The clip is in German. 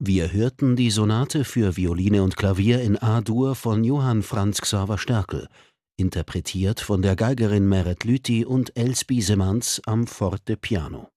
Wir hörten die Sonate für Violine und Klavier in A-Dur von Johann Franz Xaver Sterkel, interpretiert von der Geigerin Meret Lüthi und Els Biesemanns am Fortepiano.